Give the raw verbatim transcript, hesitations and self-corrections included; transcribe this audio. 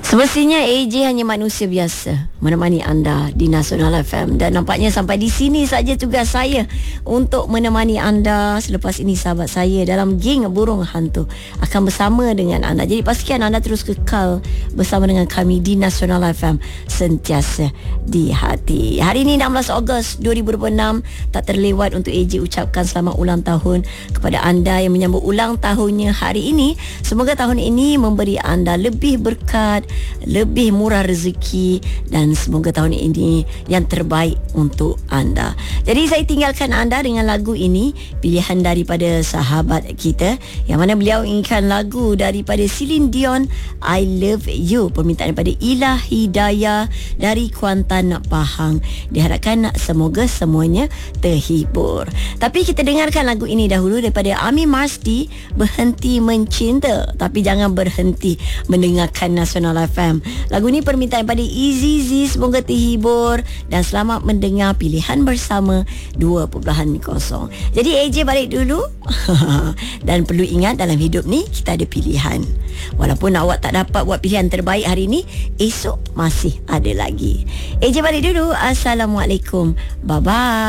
Semestinya A J hanya manusia biasa menemani anda di Nasional F M, dan nampaknya sampai di sini saja tugas saya untuk menemani anda. Selepas ini sahabat saya dalam geng burung hantu akan bersama dengan anda. Jadi pastikan anda terus kekal bersama dengan kami di Nasional F M, sentiasa di hati. Hari ini enam belas Ogos dua ribu dua puluh enam, tak terlewat untuk A J ucapkan selamat ulang tahun kepada anda yang menyambut ulang tahunnya hari ini. Semoga tahun ini memberi anda lebih berkat, lebih murah rezeki, dan semoga tahun ini yang terbaik untuk anda. Jadi saya tinggalkan anda dengan lagu ini, pilihan daripada sahabat kita yang mana beliau inginkan lagu daripada Celine Dion, I Love You, permintaan daripada Ilah Hidayah dari Kuantan Pahang. Diharapkan semoga semuanya terhibur. Tapi kita dengarkan lagu ini dahulu daripada Ami Marsdi, Berhenti Mencinta. Tapi jangan berhenti mendengarkan Nasional F M. Lagu ini permintaan pada Izizi, semoga terhibur dan selamat mendengar pilihan bersama dua titik kosong. Jadi A J balik dulu. Dan perlu ingat, dalam hidup ni kita ada pilihan. Walaupun awak tak dapat buat pilihan terbaik hari ni, esok masih ada lagi. A J balik dulu. Assalamualaikum. Bye bye.